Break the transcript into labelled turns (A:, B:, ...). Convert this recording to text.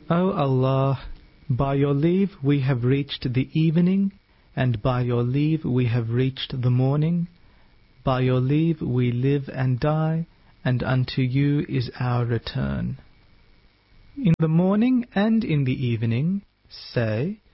A: O Allah, by your leave we have reached the evening, and by your leave we have reached the morning. By your leave we live and die, and unto you is our return. In the morning and in the evening, say,